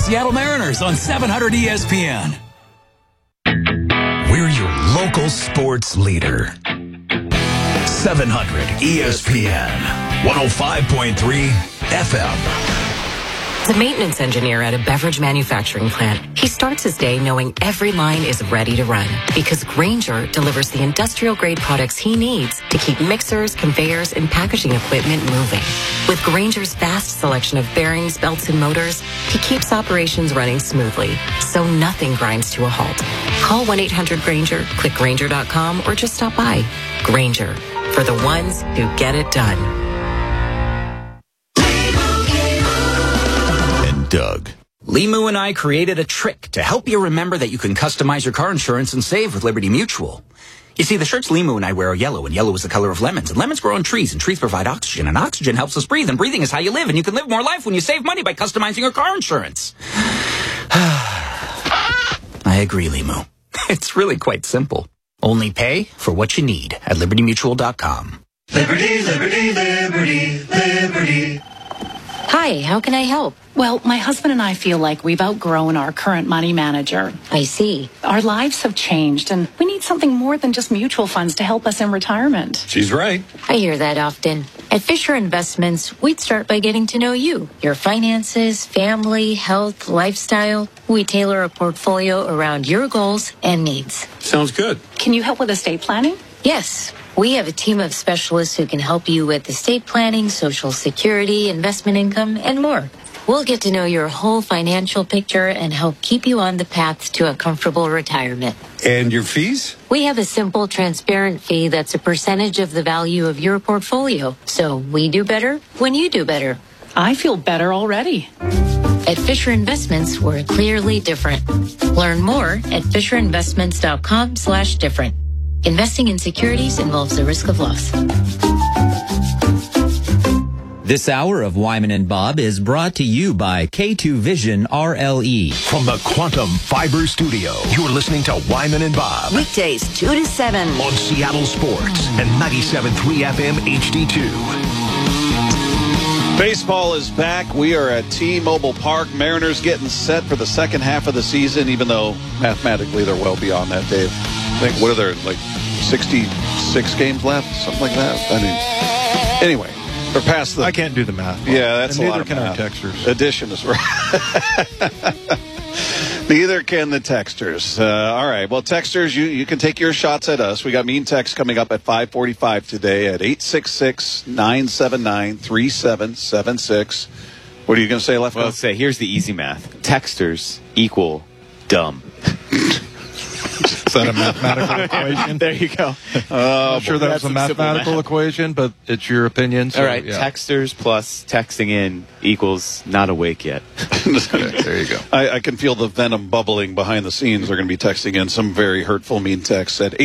Seattle Mariners on 700 ESPN. We're your local sports leader. 700 ESPN, 105.3 FM. As a maintenance engineer at a beverage manufacturing plant, he starts his day knowing every line is ready to run because Grainger delivers the industrial-grade products he needs to keep mixers, conveyors, and packaging equipment moving. With Grainger's vast selection of bearings, belts, and motors, he keeps operations running smoothly, so nothing grinds to a halt. Call 1-800-GRAINGER, click Grainger.com, or just stop by. Grainger, for the ones who get it done. Doug. Limu and I created a trick to help you remember that you can customize your car insurance and save with Liberty Mutual. You see, the shirts Limu and I wear are yellow, and yellow is the color of lemons, and lemons grow on trees, and trees provide oxygen, and oxygen helps us breathe, and breathing is how you live, and you can live more life when you save money by customizing your car insurance. I agree, Limu. It's really quite simple. Only pay for what you need at libertymutual.com. Liberty, liberty, liberty, liberty. Hi, how can I help? Well, my husband and I feel like we've outgrown our current money manager. I see. Our lives have changed, and we need something more than just mutual funds to help us in retirement. She's right. I hear that often. At Fisher Investments, we'd start by getting to know you, your finances, family, health, lifestyle. We tailor a portfolio around your goals and needs. Sounds good. Can you help with estate planning? Yes. We have a team of specialists who can help you with estate planning, Social Security, investment income, and more. We'll get to know your whole financial picture and help keep you on the path to a comfortable retirement. And your fees? We have a simple, transparent fee that's a percentage of the value of your portfolio. So we do better when you do better. I feel better already. At Fisher Investments, we're clearly different. Learn more at FisherInvestments.com/different. Investing in securities involves the risk of loss. This hour of Wyman and Bob is brought to you by K2 Vision RLE. From the Quantum Fiber Studio, you're listening to Wyman and Bob. Weekdays 2 to 7 on Seattle Sports and 97.3 FM HD2. Baseball is back. We are at T-Mobile Park. Mariners getting set for the second half of the season, even though mathematically they're well beyond that, Dave. I think, what are there, like 66 games left? Something like that? I mean, anyway. They're past the... I can't do the math. Yeah, that's a lot of math. Neither can our texters. Addition is right. Neither can the texters. All right. Well, texters, you can take your shots at us. We got Mean Text coming up at 5:45 today at 866-979-3776. What are you going to say, Lefko? Well, say, here's the easy math. Texters equal dumb. Is that a mathematical equation? There you go. I'm sure that was a mathematical equation, but it's your opinion. So, all right, yeah. Texters plus texting in equals not awake yet. Okay, there you go. I can feel the venom bubbling behind the scenes. They're going to be texting in some very hurtful mean texts at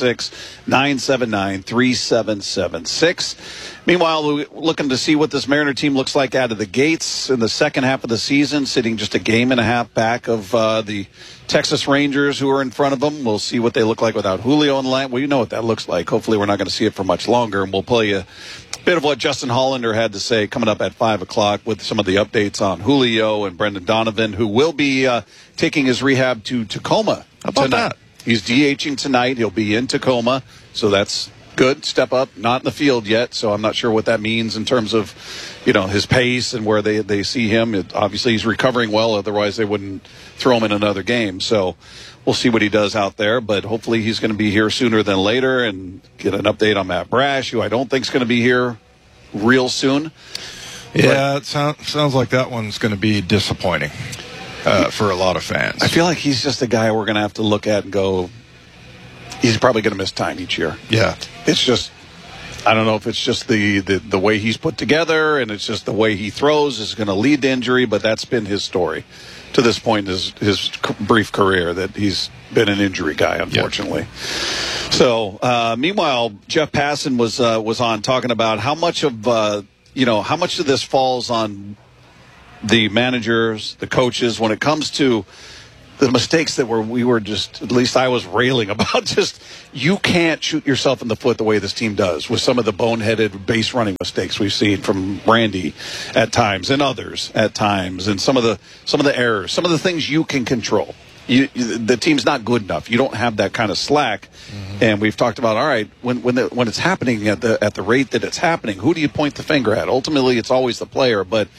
866-979-3776. Meanwhile, we're looking to see what this Mariner team looks like out of the gates in the second half of the season, sitting just a game and a half back of the Texas Rangers, who are in front of them. We'll see what they look like without Julio in the line. Well, you know what that looks like. Hopefully we're not going to see it for much longer, and we'll play you a bit of what Justin Hollander had to say coming up at 5 o'clock with some of the updates on Julio and Brendan Donovan, who will be taking his rehab to Tacoma tonight. That? He's DHing tonight. He'll be in Tacoma, so that's good. Step up. Not in the field yet, so I'm not sure what that means in terms of, his pace and where they see him. Obviously, he's recovering well. Otherwise, they wouldn't throw him in another game. So we'll see what he does out there. But hopefully he's going to be here sooner than later and get an update on Matt Brash, who I don't think is going to be here real soon. Yeah, it sounds like that one's going to be disappointing for a lot of fans. I feel like he's just a guy we're going to have to look at and go, he's probably going to miss time each year. Yeah. It's just, I don't know if it's just the way he's put together and it's just the way he throws is going to lead to injury, but that's been his story to this point in his brief career, that he's been an injury guy, unfortunately. Yeah. So, meanwhile, Jeff Passan was on talking about how much of this falls on the managers, the coaches, when it comes to the mistakes that we were just, at least I was railing about, just you can't shoot yourself in the foot the way this team does with some of the boneheaded base running mistakes we've seen from Randy at times and others at times, and some of the errors, some of the things you can control. The team's not good enough. You don't have that kind of slack. Mm-hmm. And we've talked about, all right, when it's happening at the rate that it's happening, who do you point the finger at? Ultimately, it's always the player, but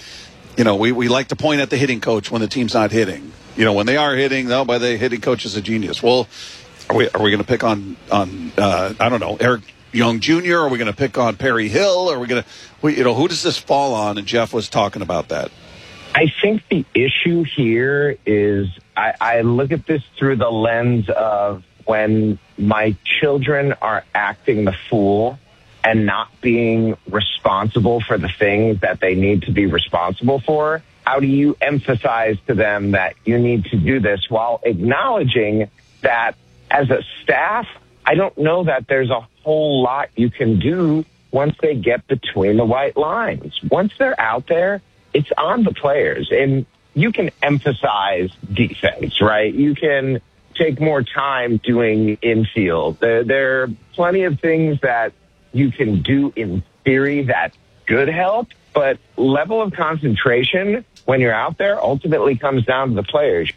we like to point at the hitting coach when the team's not hitting. When they are hitting, the hitting coach is a genius. Well, are we going to pick on I don't know, Eric Young Jr.? Are we going to pick on Perry Hill? Are we going to, who does this fall on? And Jeff was talking about that. I think the issue here is I look at this through the lens of when my children are acting the fool and not being responsible for the things that they need to be responsible for. How do you emphasize to them that you need to do this while acknowledging that as a staff, I don't know that there's a whole lot you can do once they get between the white lines. Once they're out there, it's on the players. And you can emphasize defense, right? You can take more time doing infield. There are plenty of things that you can do in theory that could help, but level of concentration when you're out there ultimately comes down to the players.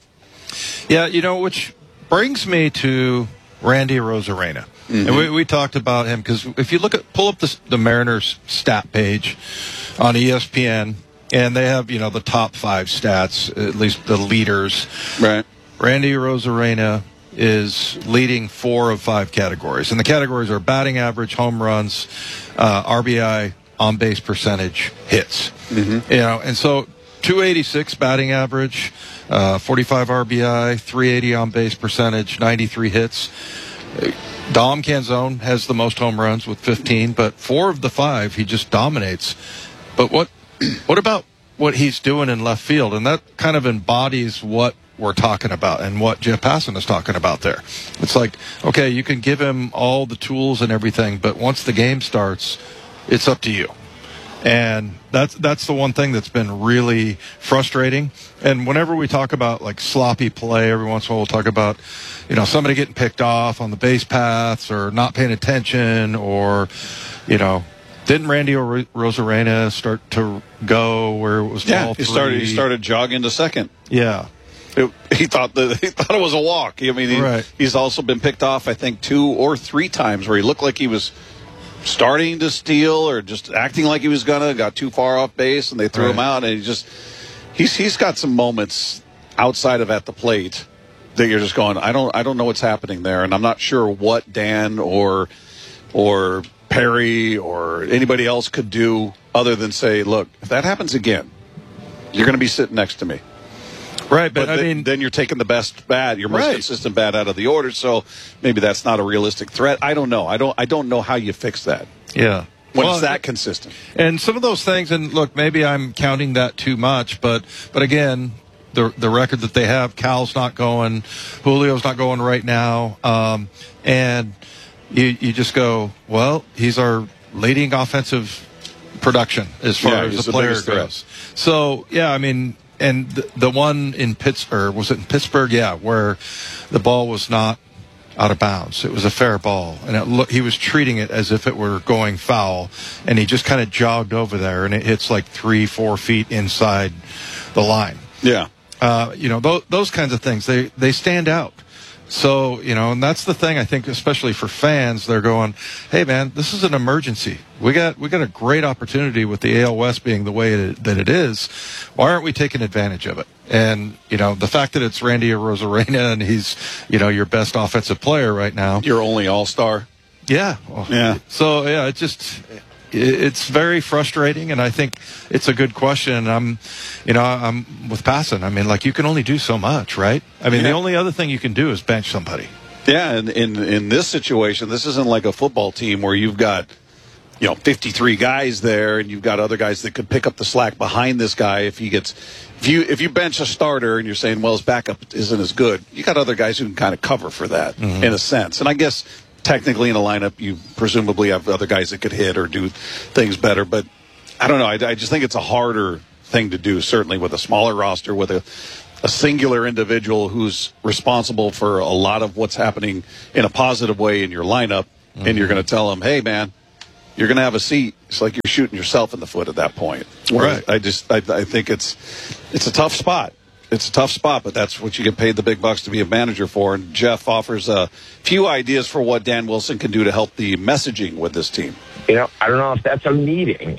Yeah, which brings me to Randy Arozarena. Mm-hmm. And we talked about him because if you pull up the Mariners stat page on ESPN, and they have, the top 5 stats, at least the leaders. Right. Randy Arozarena is leading 4 of 5 categories. And the categories are batting average, home runs, RBI, on-base percentage, hits. Mm-hmm. And so 286 batting average, 45 RBI, 380 on-base percentage, 93 hits. Dom Canzone has the most home runs with 15, but 4 of the 5 he just dominates. But what about what he's doing in left field? And that kind of embodies what we're talking about and what Jeff Passan is talking about there. It's like, okay, you can give him all the tools and everything, but once the game starts, it's up to you. And that's the one thing that's been really frustrating. And whenever we talk about like sloppy play, every once in a while we'll talk about, somebody getting picked off on the base paths or not paying attention or, didn't Randy Arozarena start to go where it was ball 3? He started jogging to second. Yeah. He thought it was a walk. I mean, he's also been picked off, I think, 2 or 3 times where he looked like he was starting to steal or just acting like he was got too far off base and they threw him out, and he's got some moments outside of at the plate that you're just going, I don't know what's happening there, and I'm not sure what Dan or Perry or anybody else could do other than say, look, if that happens again, you're going to be sitting next to me. Right, but then you're taking the best bat, your most consistent bat out of the order, so maybe that's not a realistic threat. I don't know. I don't know how you fix that. Yeah. When it's that consistent. And some of those things, and look, maybe I'm counting that too much, but again, the record that they have, Cal's not going, Julio's not going right now, and you just go, well, he's our leading offensive production as far as the player goes. So, yeah, I mean, and the one in Pittsburgh, was it in Pittsburgh? Yeah, where the ball was not out of bounds. It was a fair ball, and he was treating it as if it were going foul, and he just kind of jogged over there, and it hits like 3-4 feet inside the line. Yeah. Those kinds of things, they stand out. So, and that's the thing, I think, especially for fans, they're going, hey, man, this is an emergency. We got a great opportunity with the AL West being the way that it is. Why aren't we taking advantage of it? And, the fact that it's Randy Arozarena and he's, your best offensive player right now. Your only all-star. Yeah. Yeah. So, yeah, it's very frustrating, and I think it's a good question. I'm with Passan. I mean, like, you can only do so much, right? I mean, the only other thing you can do is bench somebody. Yeah, and in this situation, this isn't like a football team where you've got, 53 guys there, and you've got other guys that could pick up the slack behind this guy if you bench a starter and you're saying, well, his backup isn't as good. You got other guys who can kind of cover for that in a sense. And I guess technically in a lineup, you presumably have other guys that could hit or do things better. But I don't know. I just think it's a harder thing to do, certainly with a smaller roster, with a a singular individual who's responsible for a lot of what's happening in a positive way in your lineup, and you're going to tell him, hey, man, you're going to have a seat. It's like you're shooting yourself in the foot at that point. Right. I think it's a tough spot. It's a tough spot, but that's what you get paid the big bucks to be a manager for. And Jeff offers a few ideas for what Dan Wilson can do to help the messaging with this team. I don't know if that's a meeting,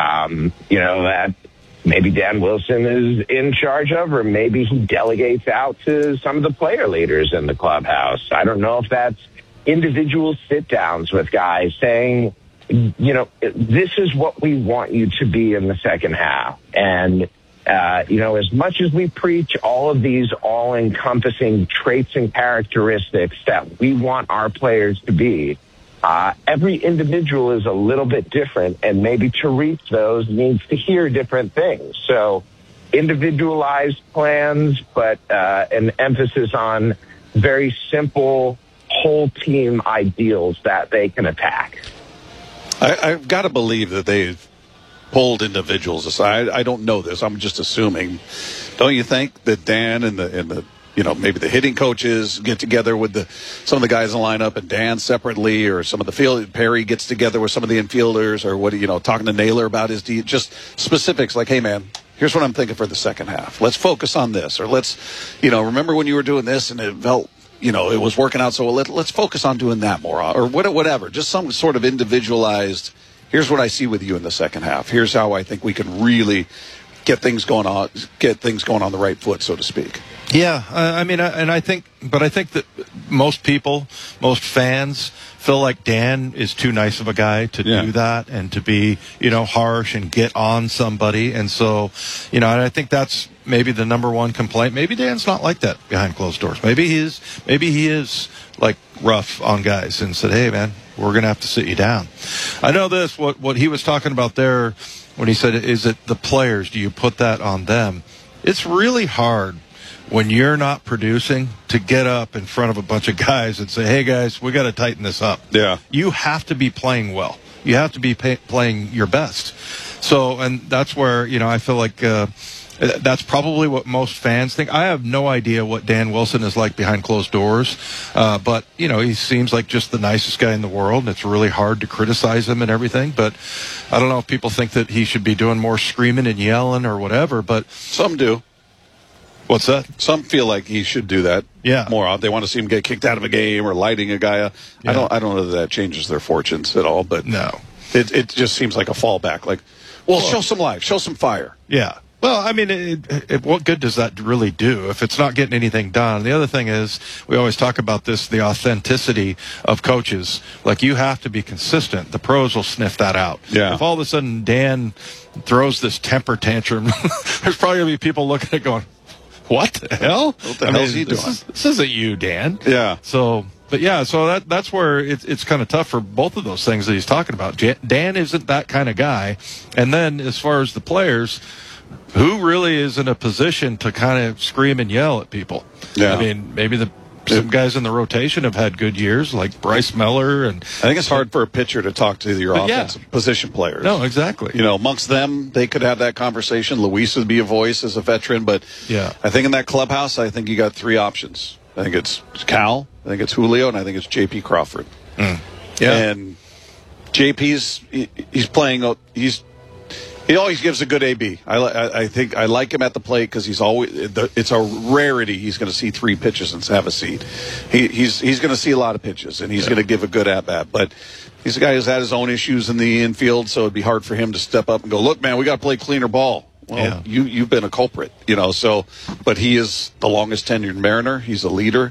that maybe Dan Wilson is in charge of, or maybe he delegates out to some of the player leaders in the clubhouse. I don't know if that's individual sit-downs with guys saying, this is what we want you to be in the second half. And, as much as we preach all of these all-encompassing traits and characteristics that we want our players to be, every individual is a little bit different, and maybe to reach those needs to hear different things. So individualized plans, but an emphasis on very simple whole team ideals that they can attack. I've got to believe that they've pulled individuals aside. I don't know this. I'm just assuming. Don't you think that Dan and the maybe the hitting coaches get together with some of the guys in the lineup, and Dan separately, or some of the field, Perry gets together with some of the infielders, or talking to Naylor about his just specifics like, hey man, here's what I'm thinking for the second half. Let's focus on this, or let's, remember when you were doing this and it felt, it was working out so well. Let's focus on doing that more, or whatever. Just some sort of individualized. Here's what I see with you in the second half. Here's how I think we can really get things going on the right foot, so to speak. Yeah, I think that most fans feel like Dan is too nice of a guy to do that and to be, harsh and get on somebody. And so, and I think that's maybe the number one complaint. Maybe Dan's not like that behind closed doors. Maybe he is like rough on guys and said, hey man, we're going to have to sit you down. I know this, what he was talking about there when he said, is it the players? Do you put that on them? It's really hard when you're not producing to get up in front of a bunch of guys and say, hey guys, we got to tighten this up. Yeah. You have to be playing well. You have to be playing your best. So, and that's where, I feel like that's probably what most fans think. I have no idea what Dan Wilson is like behind closed doors. But, he seems like just the nicest guy in the world, and it's really hard to criticize him and everything. But I don't know if people think that he should be doing more screaming and yelling or whatever, but some do. What's that? Some feel like he should do that. Yeah. More. They want to see him get kicked out of a game or lighting a guy. Yeah. I don't know that changes their fortunes at all, but no. It just seems like a fallback. Like, show some life, show some fire. Yeah. Well, what good does that really do if it's not getting anything done? The other thing is, we always talk about this, the authenticity of coaches. Like, you have to be consistent. The pros will sniff that out. Yeah. If all of a sudden Dan throws this temper tantrum, there's probably going to be people looking at it going, what the hell? What the hell is he doing? This isn't you, Dan. Yeah. So that's where it's kind of tough for both of those things that he's talking about. Dan isn't that kind of guy. And then as far as the players, who really is in a position to kind of scream and yell at people? Yeah. Maybe some guys in the rotation have had good years, like Bryce Miller. And I think it's hard for a pitcher to talk to your offensive position players. No, exactly. Amongst them, they could have that conversation. Luis would be a voice as a veteran, but I think in that clubhouse, I think you got three options. I think it's Cal, I think it's Julio, and I think it's J.P. Crawford. Mm. Yeah. And J.P.'s he's playing. He always gives a good AB. I think I like him at the plate because he's always. It's a rarity he's going to see three pitches and have a seat. He's going to see a lot of pitches and he's going to give a good at bat. But he's a guy who's had his own issues in the infield, so it'd be hard for him to step up and go, look, man, we got to play cleaner ball. Well, you've been a culprit, So, but he is the longest tenured Mariner. He's a leader.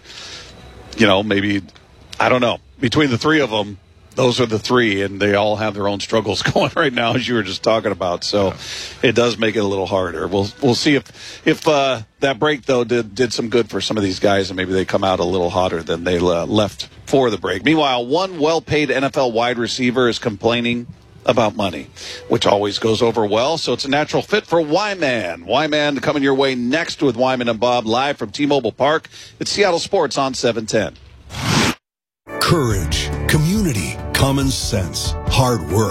Maybe I don't know. Between the three of them, those are the three, and they all have their own struggles going right now, as you were just talking about. So it does make it a little harder. We'll see if that break, though, did some good for some of these guys, and maybe they come out a little hotter than they left for the break. Meanwhile, one well-paid NFL wide receiver is complaining about money, which always goes over well, so it's a natural fit for Wyman. Wyman coming your way next with Wyman and Bob live from T-Mobile Park. It's Seattle Sports on 710. Courage, community, common sense, hard work.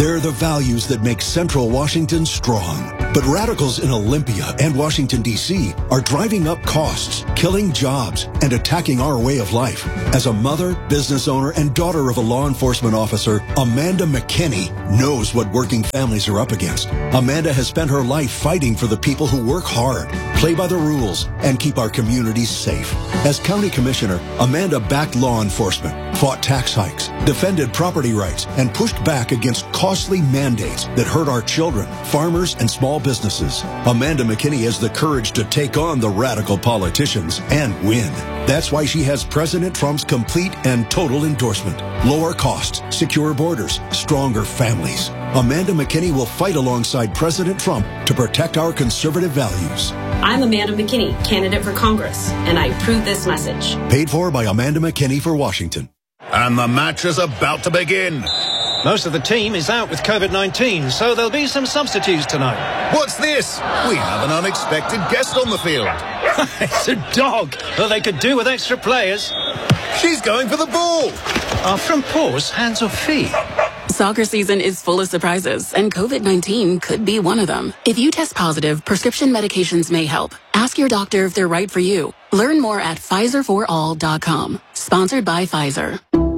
They're the values that make Central Washington strong. But radicals in Olympia and Washington, D.C. are driving up costs, killing jobs, and attacking our way of life. As a mother, business owner, and daughter of a law enforcement officer, Amanda McKinney knows what working families are up against. Amanda has spent her life fighting for the people who work hard, play by the rules, and keep our communities safe. As county commissioner, Amanda backed law enforcement, fought tax hikes, defended property rights, and pushed back against costly mandates that hurt our children, farmers, and small businesses. Amanda McKinney has the courage to take on the radical politicians and win. That's why she has President Trump's complete and total endorsement. Lower costs, secure borders, stronger families. Amanda McKinney will fight alongside President Trump to protect our conservative values. I'm Amanda McKinney, candidate for Congress, and I approve this message. Paid for by Amanda McKinney for Washington. And the match is about to begin. Most of the team is out with COVID-19, so there'll be some substitutes tonight. What's this? We have an unexpected guest on the field. It's a dog. Well, they could do with extra players. She's going for the ball. Are front paws hands or feet? Soccer season is full of surprises, and COVID-19 could be one of them. If you test positive, prescription medications may help. Ask your doctor if they're right for you. Learn more at PfizerForAll.com. Sponsored by Pfizer.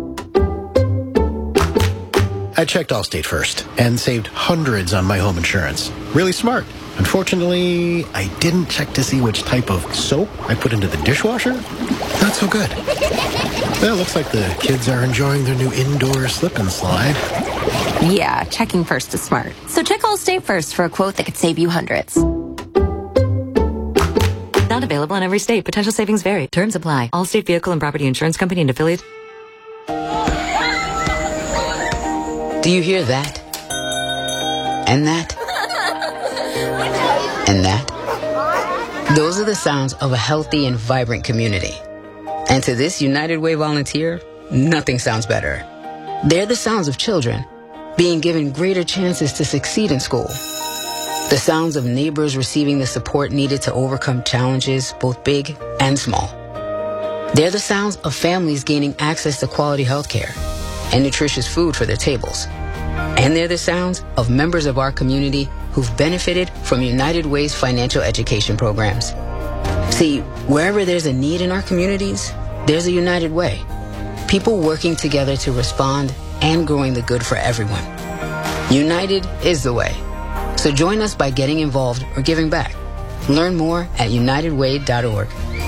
I checked Allstate first and saved hundreds on my home insurance. Really smart. Unfortunately, I didn't check to see which type of soap I put into the dishwasher. Not so good. Well, it looks like the kids are enjoying their new indoor slip and slide. Yeah, checking first is smart. So check Allstate first for a quote that could save you hundreds. Not available in every state. Potential savings vary. Terms apply. Allstate Vehicle and Property Insurance Company and affiliates. Do you hear that? And that? And that? Those are the sounds of a healthy and vibrant community. And to this United Way volunteer, nothing sounds better. They're the sounds of children being given greater chances to succeed in school. The sounds of neighbors receiving the support needed to overcome challenges, both big and small. They're the sounds of families gaining access to quality health care and nutritious food for their tables. And they're the sounds of members of our community who've benefited from United Way's financial education programs. See, wherever there's a need in our communities, there's a United Way. People working together to respond and growing the good for everyone. United is the way. So join us by getting involved or giving back. Learn more at unitedway.org.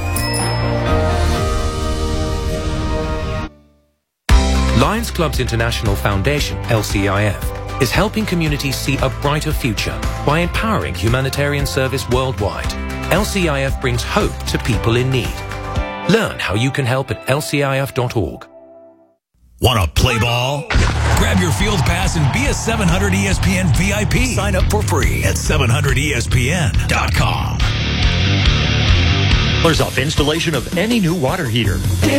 Lions Clubs International Foundation, LCIF, is helping communities see a brighter future by empowering humanitarian service worldwide. LCIF brings hope to people in need. Learn how you can help at lcif.org. Want to play ball? Grab your field pass and be a 700 ESPN VIP. Sign up for free at 700ESPN.com. There's off installation of any new water heater.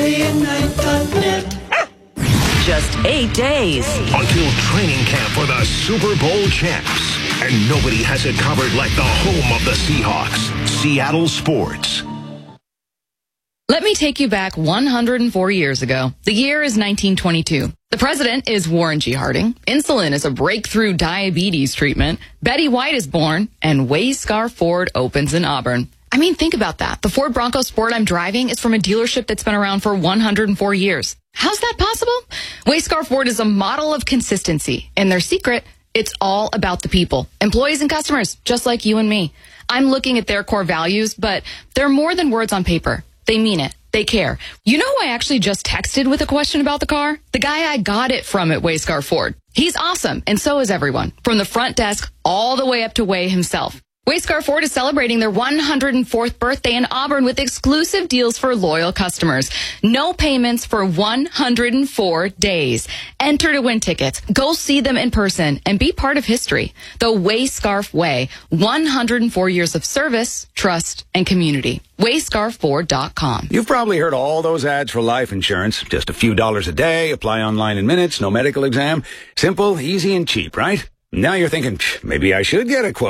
Just 8 days until training camp for the Super Bowl champs. And nobody has it covered like the home of the Seahawks, Seattle Sports. Let me take you back 104 years ago. The year is 1922. The president is Warren G. Harding. Insulin is a breakthrough diabetes treatment. Betty White is born, and Wayscar Ford opens in Auburn. I mean, think about that. The Ford Bronco Sport I'm driving is from a dealership that's been around for 104 years. How's that possible? Wayscar Ford is a model of consistency, and their secret, it's all about the people, employees and customers, just like you and me. I'm looking at their core values, but they're more than words on paper. They mean it. They care. You know who I actually just texted with a question about the car? The guy I got it from at Wayscar Ford. He's awesome, and so is everyone, from the front desk all the way up to Way himself. Wayscar Ford is celebrating their 104th birthday in Auburn with exclusive deals for loyal customers. No payments for 104 days. Enter to win tickets. Go see them in person and be part of history. The Wayscarf Way. 104 years of service, trust, and community. Wayscarford.com. You've probably heard all those ads for life insurance. Just a few dollars a day, apply online in minutes, no medical exam. Simple, easy, and cheap, right? Now you're thinking, maybe I should get a quote.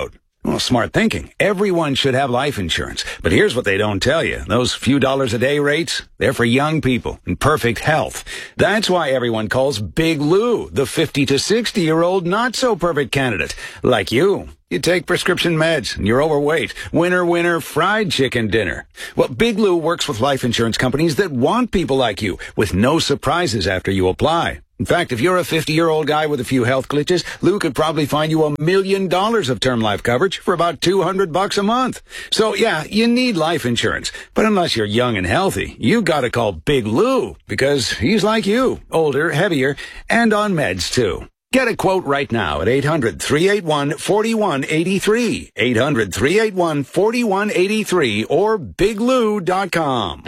Well, smart thinking. Everyone should have life insurance. But here's what they don't tell you. Those few dollars a day rates, they're for young people in perfect health. That's why everyone calls Big Lou the 50 to 60-year-old not-so-perfect candidate. Like you. You take prescription meds, and you're overweight. Winner, fried chicken dinner. Well, Big Lou works with life insurance companies that want people like you, with no surprises after you apply. In fact, if you're a 50-year-old guy with a few health glitches, Lou could probably find you $1 million of term life coverage for about $200 a month. So, yeah, you need life insurance. But unless you're young and healthy, you gotta call Big Lou, because he's like you, older, heavier, and on meds, too. Get a quote right now at 800-381-4183, 800-381-4183, or biglou.com.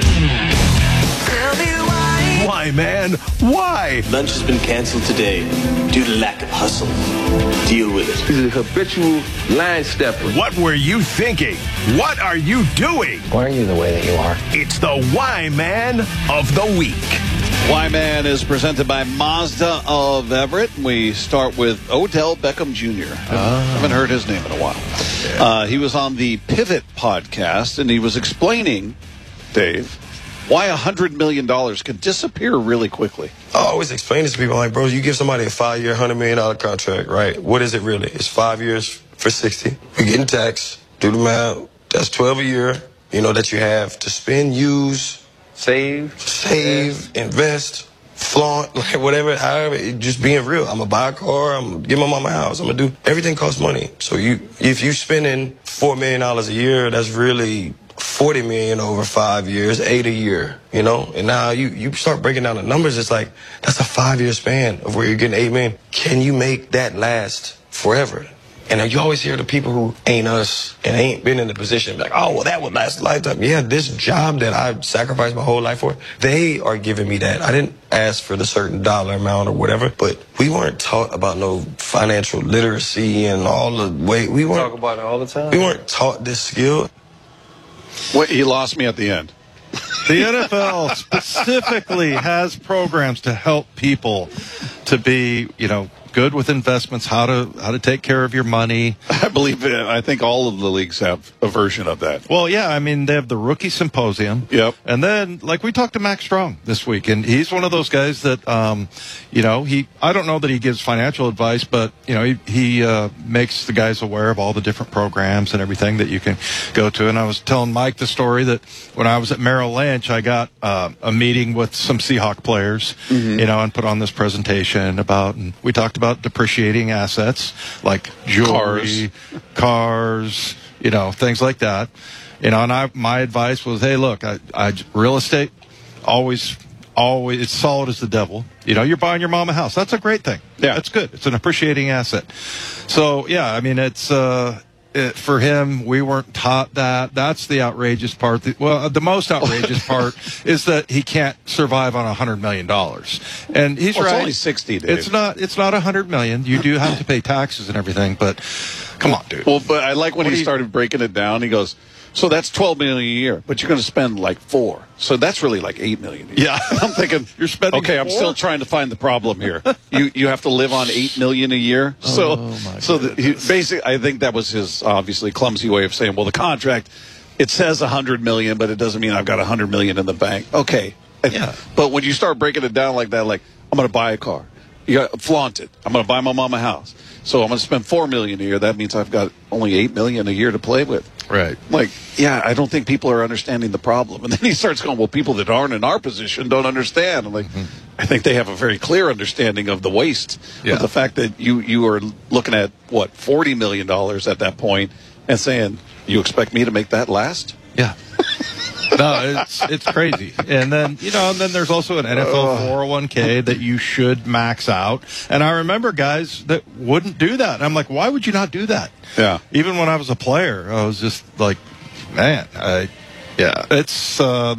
Why, man? Why? Lunch has been canceled today due to lack of hustle. Deal with it. He's a habitual line stepper. What were you thinking? What are you doing? Why are you the way that you are? It's the Why Man of the Week. Why Man is presented by Mazda of Everett. We start with Odell Beckham Jr. Haven't heard his name in a while. Yeah. He was on the Pivot podcast, and he was explaining, Dave, why $100 million can disappear really quickly. I always explain this to people, like, bro, you give somebody a 5-year, $100 million contract, right? What is it really? It's 5 years for 60. You're getting taxed. Do the math. That's 12 a year, that you have to spend, use, save, invest, flaunt, like whatever, however, just being real. I'm going to buy a car. I'm going to give my mama a house. I'm going to do, everything costs money. So if you're spending $4 million a year, that's really $40 million over 5 years, 8 a year, And now you start breaking down the numbers. It's like, that's a 5-year span of where you're getting $8 million. Can you make that last forever? And you always hear the people who ain't us and ain't been in the position, like, oh, well, that would last a lifetime. Yeah, this job that I've sacrificed my whole life for, they are giving me that. I didn't ask for the certain dollar amount or whatever, but we weren't taught about no financial literacy and all the way. We weren't talk about it all the time. We weren't taught this skill. Wait, he lost me at the end. The NFL specifically has programs to help people to be, good with investments, how to take care of your money. I think all of the leagues have a version of that. Well, yeah, they have the Rookie Symposium. Yep. And then, we talked to Max Strong this week, and he's one of those guys that, I don't know that he gives financial advice, but, he makes the guys aware of all the different programs and everything that you can go to. And I was telling Mike the story that when I was at Merrill Lynch, I got a meeting with some Seahawk players, and put on this presentation and we talked about depreciating assets like jewelry, cars, things like that. And my advice was, hey, look, I real estate always it's solid as the devil. You're buying your mom a house. That's a great thing. Yeah, that's good. It's an appreciating asset. So yeah, it's for him, we weren't taught that. That's the outrageous part. The most outrageous part is that he can't survive on $100 million. And he's right. It's only 60, Dave. It's not $100 million. You do have to pay taxes and everything, but come on, dude. Well, but I like when he started breaking it down. He goes, so that's $12 million a year, but you're going to spend like $4. So that's really like $8 million a year. Yeah. I'm thinking, you're spending okay, $4? I'm still trying to find the problem here. You have to live on $8 million a year. So basically, I think that was his obviously clumsy way of saying, well, the contract, it says $100 million, but it doesn't mean I've got $100 million in the bank. Okay. Yeah. But when you start breaking it down like that, like, I'm going to buy a car. You got to flaunt it. I'm going to buy my mom a house. So I'm going to spend $4 million a year. That means I've got only $8 million a year to play with. Right. Like, yeah, I don't think people are understanding the problem. And then he starts going, well, people that aren't in our position don't understand. I'm like, I think they have a very clear understanding of the waste. Yeah. But the fact that you are looking at, what, $40 million at that point and saying, you expect me to make that last? Yeah. No, it's crazy. And then, then there's also an NFL 401k that you should max out. And I remember guys that wouldn't do that. And I'm like, why would you not do that? Yeah. Even when I was a player, I was just like, man, it's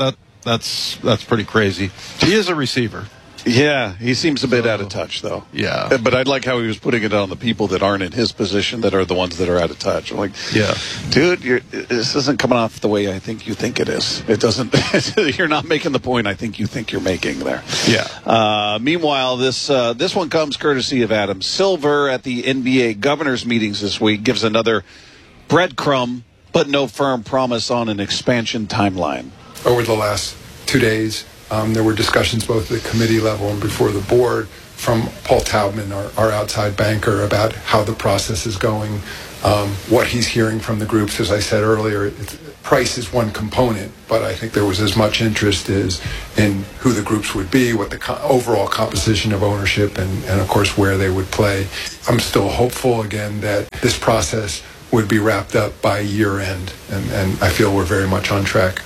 that's pretty crazy. He is a receiver. Yeah, he seems a bit out of touch, though. Yeah. But I like how he was putting it on the people that aren't in his position that are the ones that are out of touch. I'm like, yeah, dude, this isn't coming off the way I think you think it is. It doesn't. You're not making the point I think you think you're making there. Yeah. Meanwhile, this one comes courtesy of Adam Silver at the NBA governors meetings this week. Gives another breadcrumb, but no firm promise on an expansion timeline. Over the last 2 days, there were discussions both at the committee level and before the board from Paul Taubman, our outside banker, about how the process is going, what he's hearing from the groups. As I said earlier, price is one component, but I think there was as much interest as in who the groups would be, what the overall composition of ownership, and of course where they would play. I'm still hopeful, again, that this process would be wrapped up by year end, and I feel we're very much on track.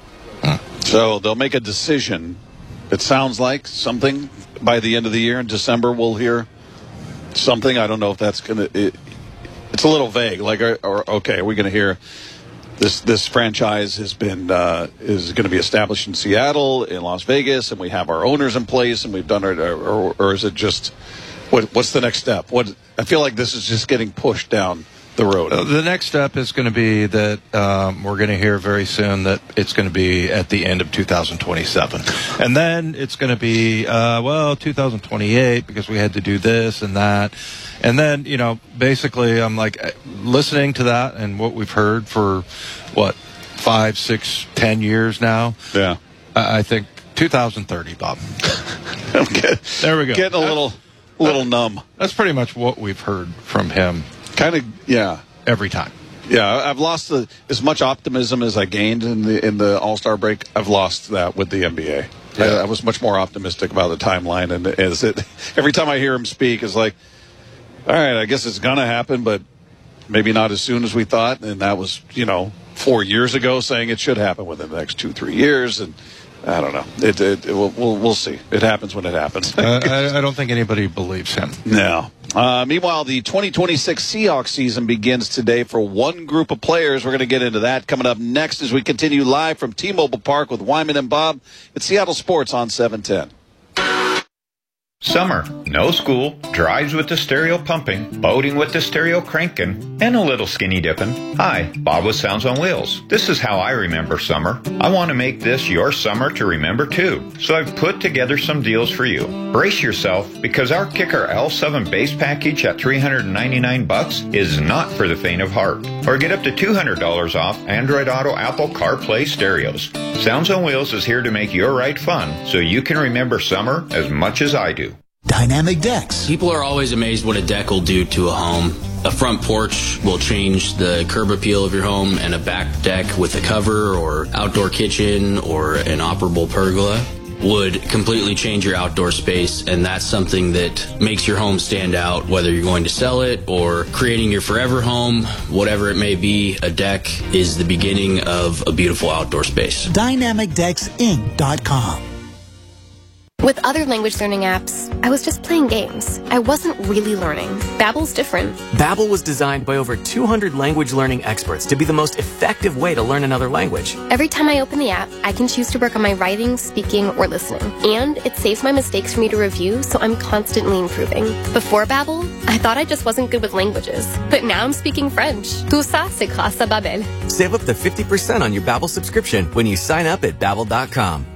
So they'll make a decision. It sounds like something by the end of the year. In December, we'll hear something. I don't know if that's going to... It's a little vague. Like, okay, are we going to hear this franchise has been is going to be established in Seattle, in Las Vegas, and we have our owners in place, and we've done it, or is it just what's the next step? I feel like this is just getting pushed down the road. The next step is going to be that we're going to hear very soon that it's going to be at the end of 2027. And then it's going to be, 2028 because we had to do this and that. And then, basically I'm like listening to that and what we've heard for, 5, 6, 10 years now. Yeah. I think 2030, Bob. Okay. There we go. Getting a little numb. That's pretty much what we've heard from him. Kind of, yeah. Every time. Yeah, I've lost as much optimism as I gained in the All-Star break. I've lost that with the NBA. Yeah. I was much more optimistic about the timeline, and every time I hear him speak, it's like, all right, I guess it's gonna happen, but maybe not as soon as we thought. And that was 4 years ago, saying it should happen within the next 2-3 years, and I don't know. We'll see. It happens when it happens. I don't think anybody believes him. No. Meanwhile, the 2026 Seahawks season begins today for one group of players. We're going to get into that coming up next as we continue live from T-Mobile Park with Wyman and Bob. It's Seattle Sports on 710. Summer, no school, drives with the stereo pumping, boating with the stereo cranking, and a little skinny dipping. Hi, Bob with Sounds on Wheels. This is how I remember summer. I want to make this your summer to remember too, so I've put together some deals for you. Brace yourself, because our Kicker L7 base package at $399 is not for the faint of heart. Or get up to $200 off Android Auto Apple CarPlay stereos. Sounds on Wheels is here to make your ride fun, so you can remember summer as much as I do. Dynamic decks. People are always amazed what a deck will do to a home. A front porch will change the curb appeal of your home, and a back deck with a cover or outdoor kitchen or an operable pergola would completely change your outdoor space, and that's something that makes your home stand out, whether you're going to sell it or creating your forever home, whatever it may be. A deck is the beginning of a beautiful outdoor space. DynamicDecksInc.com. With other language learning apps, I was just playing games. I wasn't really learning. Babbel's different. Babbel was designed by over 200 language learning experts to be the most effective way to learn another language. Every time I open the app, I can choose to work on my writing, speaking, or listening. And it saves my mistakes for me to review, so I'm constantly improving. Before Babbel, I thought I just wasn't good with languages. But now I'm speaking French. Tout ça, c'est grâce à Babbel. Save up to 50% on your Babbel subscription when you sign up at Babbel.com.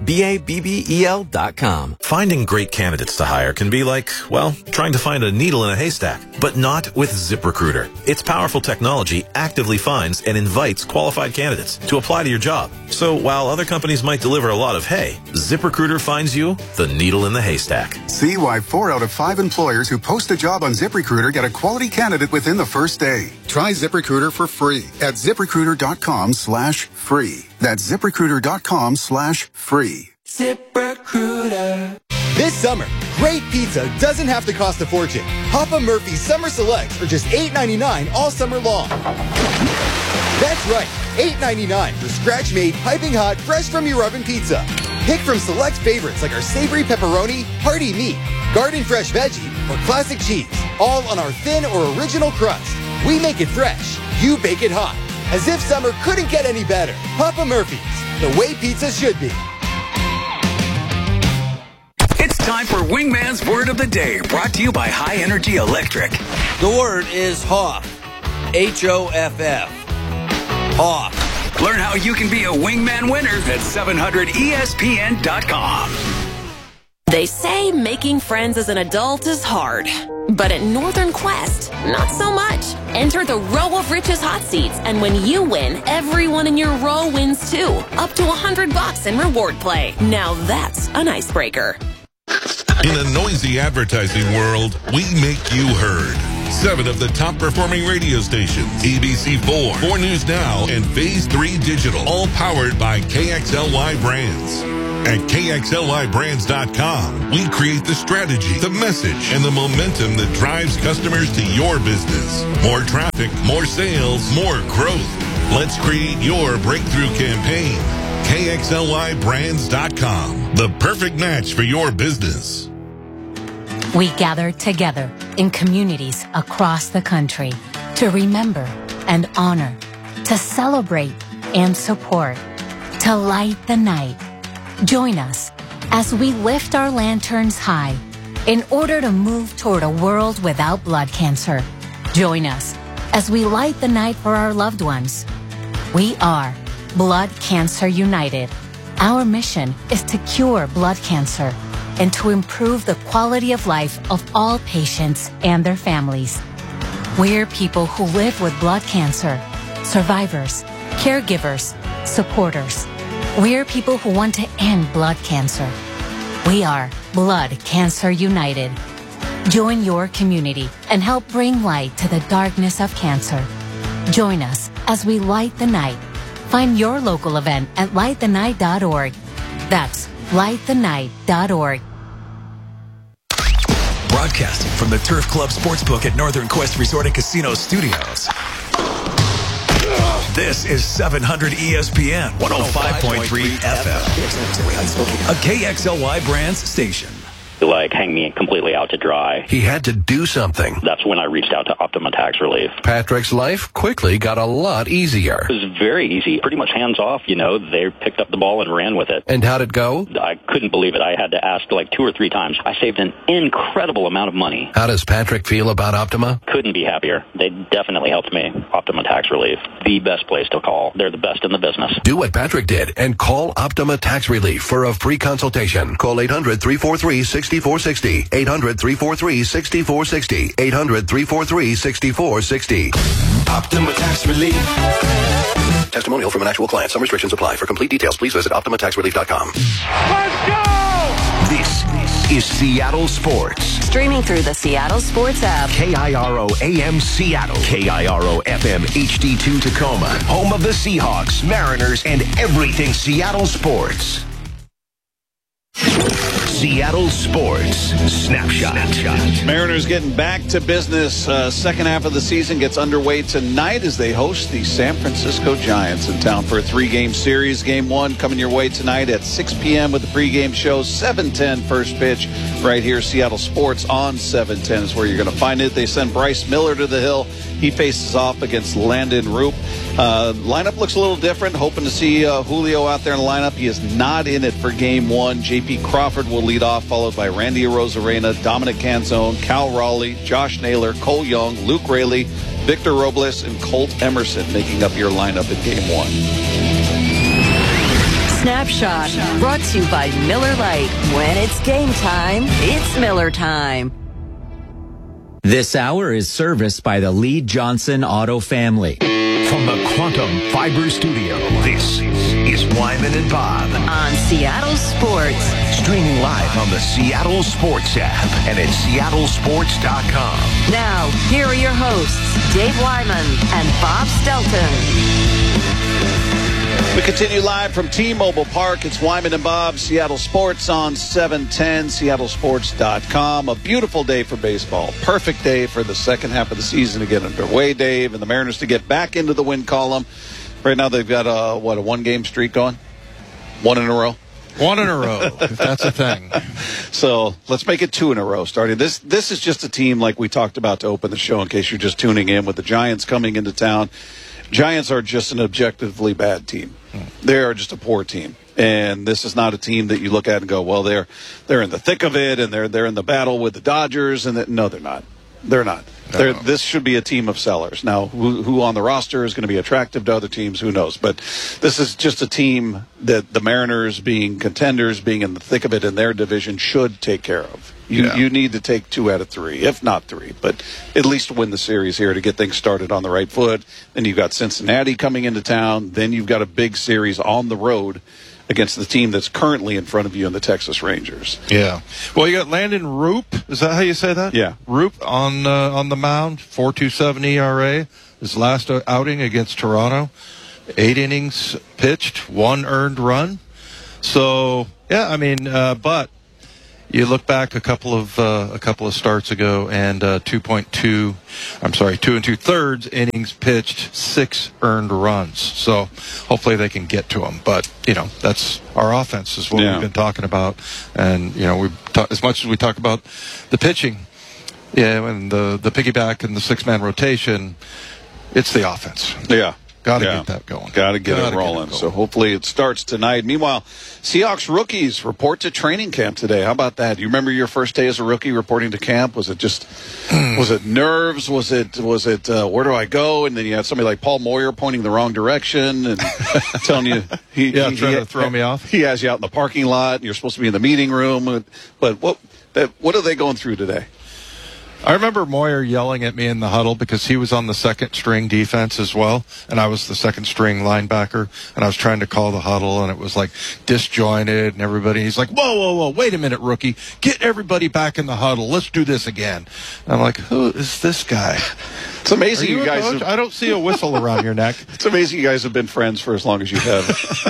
Babbel.com. Finding great candidates to hire can be like, trying to find a needle in a haystack, but not with ZipRecruiter. Its powerful technology actively finds and invites qualified candidates to apply to your job. So while other companies might deliver a lot of hay, ZipRecruiter finds you the needle in the haystack. See why 4 out of 5 employers who post a job on ZipRecruiter get a quality candidate within the first day. Try ZipRecruiter for free at ZipRecruiter.com/free. That's ZipRecruiter.com/free. ZipRecruiter. This summer, great pizza doesn't have to cost a fortune. Papa Murphy's Summer Selects are just $8.99 all summer long. That's right, $8.99 for scratch-made, piping hot, fresh from your oven pizza. Pick from select favorites like our savory pepperoni, hearty meat, garden fresh veggie, or classic cheese, all on our thin or original crust. We make it fresh, you bake it hot. As if summer couldn't get any better. Papa Murphy's, the way pizza should be. It's time for Wingman's Word of the Day, brought to you by High Energy Electric. The word is Hoff. H-O-F-F. Hoff. Learn how you can be a Wingman winner at 700ESPN.com. They say making friends as an adult is hard. But at Northern Quest, not so much. Enter the Row of Riches hot seats, and when you win, everyone in your row wins too. Up to $100 in reward play. Now that's an icebreaker. In a noisy advertising world, we make you heard. 7 of the top performing radio stations, ABC4, 4 News Now, and Phase 3 Digital, all powered by KXLY Brands. At KXLYBrands.com, we create the strategy, the message, and the momentum that drives customers to your business. More traffic, more sales, more growth. Let's create your breakthrough campaign. KXLYBrands.com, the perfect match for your business. We gather together in communities across the country to remember and honor, to celebrate and support, to light the night. Join us as we lift our lanterns high in order to move toward a world without blood cancer. Join us as we light the night for our loved ones. We are Blood Cancer United. Our mission is to cure blood cancer and to improve the quality of life of all patients and their families. We're people who live with blood cancer, survivors, caregivers, supporters. We're people who want to end blood cancer. We are Blood Cancer United. Join your community and help bring light to the darkness of cancer. Join us as we light the night. Find your local event at lightthenight.org. That's lightthenight.org. Broadcasting from the Turf Club Sportsbook at Northern Quest Resort and Casino Studios. This is 700 ESPN 105.3 FM, a KXLY Brands station. Like, hang me completely out to dry. He had to do something. That's when I reached out to Optima Tax Relief. Patrick's life quickly got a lot easier. It was very easy, pretty much hands off, you know. They picked up the ball and ran with it. And how'd it go? I couldn't believe it. I had to ask like 2 or 3 times. I saved an incredible amount of money. How does Patrick feel about Optima? Couldn't be happier. They definitely helped me. Optima Tax Relief, the best place to call. They're the best in the business. Do what Patrick did and call Optima Tax Relief for a free consultation. Call 800-343-6460. 800-343-6460. 800-343-6460. Optima Tax Relief. Testimonial from an actual client. Some restrictions apply. For complete details, please visit OptimaTaxRelief.com. Let's go! This is Seattle Sports. Streaming through the Seattle Sports app. KIRO AM Seattle. KIRO FM HD2 Tacoma. Home of the Seahawks, Mariners, and everything Seattle sports. Seattle Sports Snapshot. Mariners getting back to business. Second half of the season gets underway tonight as they host the San Francisco Giants in town for a 3-game series. Game 1 coming your way tonight at 6 p.m. with the pregame show. 7:10 first pitch right here. Seattle Sports on 7:10 is where you're going to find it. They send Bryce Miller to the hill. He faces off against Landon Roop. Lineup looks a little different. Hoping to see Julio out there in the lineup. He is not in it for Game 1. J.P. Crawford will lead off, followed by Randy Arozarena, Dominic Canzone, Cal Raleigh, Josh Naylor, Cole Young, Luke Raley, Victor Robles, and Colt Emerson making up your lineup in Game 1. Snapshot brought to you by Miller Lite. When it's game time, it's Miller time. This hour is serviced by the Lee Johnson Auto family. From the Quantum Fiber Studio, this is Wyman and Bob. On Seattle Sports. Streaming live on the Seattle Sports app and at seattlesports.com. Now, here are your hosts, Dave Wyman and Bob Stelton. We continue live from T-Mobile Park. It's Wyman and Bob, Seattle Sports on 710, seattlesports.com. A beautiful day for baseball. Perfect day for the second half of the season to get underway, Dave, and the Mariners to get back into the win column. Right now they've got a 1-game streak going? 1 in a row? 1 in a row, if that's a thing. So let's make it 2 in a row starting. This is just a team like we talked about to open the show in case you're just tuning in with the Giants coming into town. Giants are just an objectively bad team. They are just a poor team. And this is not a team that you look at and go, well, they're in the thick of it and they're in the battle with the Dodgers. And no, they're not. They're not. No. This should be a team of sellers. Now, who on the roster is going to be attractive to other teams, who knows? But this is just a team that the Mariners, being contenders, being in the thick of it in their division, should take care of. You need to take 2 out of 3, if not 3, but at least win the series here to get things started on the right foot. Then you've got Cincinnati coming into town. Then you've got a big series on the road against the team that's currently in front of you in the Texas Rangers. Yeah. Well, you got Landon Roop. Is that how you say that? Yeah. Roop on the mound, 4.27 ERA. His last outing against Toronto, 8 innings pitched, 1 earned run. So, yeah, I mean, but you look back a couple of starts ago, and 2 2/3 innings pitched, 6 earned runs. So hopefully they can get to them. But that's our offense is what we've been talking about, and as much as we talk about the pitching, and the piggyback and the 6-man rotation, it's the offense. Yeah. Got to get that going. Got to get it rolling. So hopefully it starts tonight. Meanwhile, Seahawks rookies report to training camp today. How about that? Do you remember your first day as a rookie reporting to camp? Was it nerves? Was it where do I go? And then you had somebody like Paul Moyer pointing the wrong direction and telling you trying to throw me off. He has you out in the parking lot. And you're supposed to be in the meeting room. But what are they going through today? I remember Moyer yelling at me in the huddle because he was on the second string defense as well, and I was the second string linebacker, and I was trying to call the huddle, and it was like disjointed, and everybody, he's like, whoa, wait a minute, rookie, get everybody back in the huddle, let's do this again. And I'm like, who is this guy? It's amazing you guys I don't see a whistle around your neck. It's amazing you guys have been friends for as long as you have.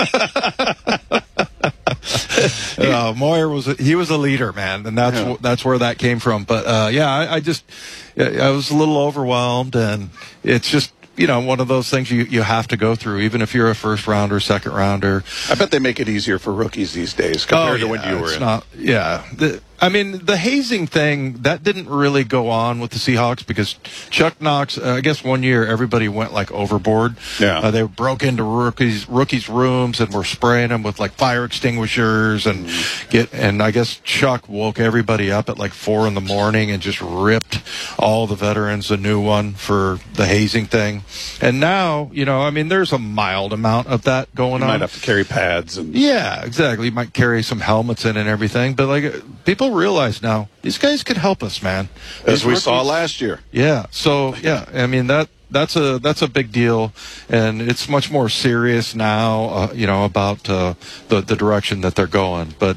Moyer was a leader, man, and that's where that came from. But I was a little overwhelmed, and it's just one of those things you have to go through, even if you're a first rounder, second rounder. I bet they make it easier for rookies these days compared to when you were in. The hazing thing, that didn't really go on with the Seahawks because Chuck Knox, I guess one year everybody went like overboard. Yeah. They broke into rookies' rooms and were spraying them with like fire extinguishers and I guess Chuck woke everybody up at like 4 a.m. and just ripped all the veterans a new one for the hazing thing. And now, there's a mild amount of that going on. You might have to carry pads and yeah, exactly. You might carry some helmets in and everything, but like people realize now these guys could help us, man. As we saw last year. Yeah. So that's a big deal, and it's much more serious now. About the direction that they're going. But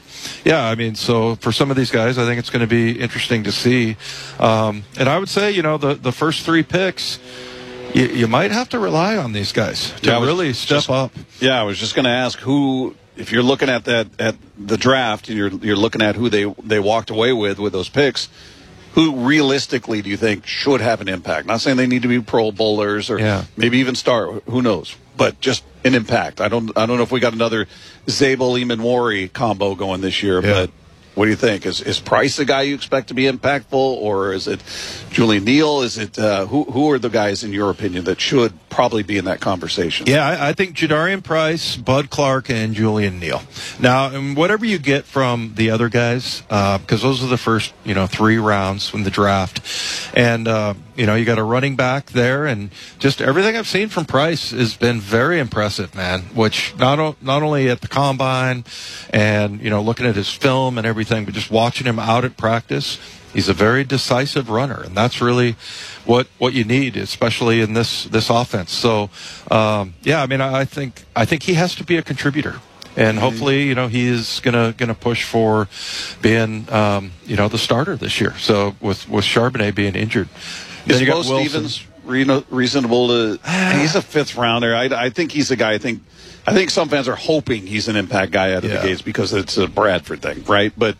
so for some of these guys, I think it's going to be interesting to see. And I would say, the first 3 picks, you might have to rely on these guys to really step up. Yeah, I was just going to ask who. If you're looking at the draft, and you're looking at who they walked away with those picks, who realistically do you think should have an impact? Not saying they need to be Pro Bowlers or maybe even start. Who knows? But just an impact. I don't know if we got another Zabel Eamon combo going this year, but what do you think? Is Price the guy you expect to be impactful, or is it Julian Neal? Is it who are the guys in your opinion that should probably be in that conversation? Yeah, I think Jadarian Price, Bud Clark, and Julian Neal. Now, whatever you get from the other guys, because those are the first 3 rounds in the draft, and you got a running back there, and just everything I've seen from Price has been very impressive, man. Which not only at the combine, and looking at his film and everything, but just watching him out at practice. He's a very decisive runner, and that's really what you need, especially in this offense. So, I think he has to be a contributor, and hopefully, he is gonna push for being, the starter this year. So with Charbonnet being injured, is Bo Stevens reasonable to? He's a 5th rounder. I think he's a guy. I think some fans are hoping he's an impact guy out of the gates because it's a Bradford thing, right? But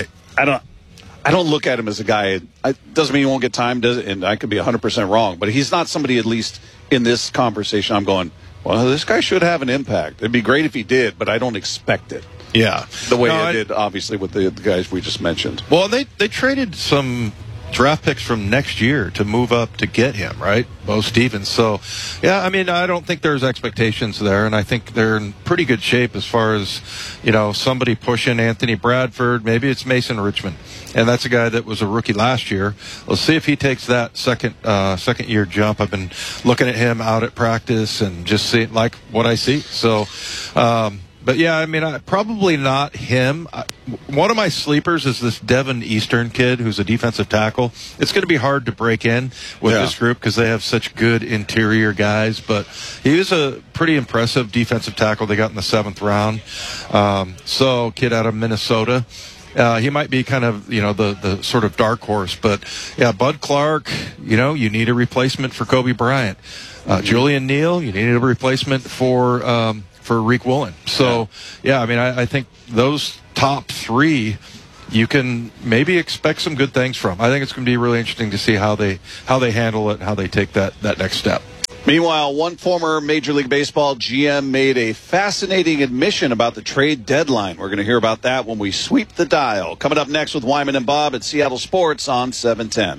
I don't look at him as a guy. It doesn't mean he won't get time, does it? And I could be 100% wrong, but he's not somebody, at least in this conversation, I'm going, well, this guy should have an impact. It'd be great if he did, but I don't expect it. Yeah. The way I did, obviously, with the guys we just mentioned. Well, they traded some draft picks from next year to move up to get him, right? Bo Stevens. So, yeah, I mean, I don't think there's expectations there, and I think they're in pretty good shape as far as, somebody pushing Anthony Bradford. Maybe it's Mason Richmond, and that's a guy that was a rookie last year. Let's see if he takes that second year jump. I've been looking at him out at practice and just seeing like what I see. So, but yeah, I mean, probably not him. One of my sleepers is this Devin Eastern kid who's a defensive tackle. It's going to be hard to break in with this group because they have such good interior guys, but he was a pretty impressive defensive tackle they got in the 7th round. So, kid out of Minnesota. He might be kind of, the sort of dark horse. But, yeah, Bud Clark, you need a replacement for Kobe Bryant. Julian Neal, you need a replacement for Rick Woolen. So, yeah, I mean, I think those top 3 you can maybe expect some good things from. I think it's going to be really interesting to see how they handle it, how they take that next step. Meanwhile, one former Major League Baseball GM made a fascinating admission about the trade deadline. We're going to hear about that when we sweep the dial. Coming up next with Wyman and Bob at Seattle Sports on 710.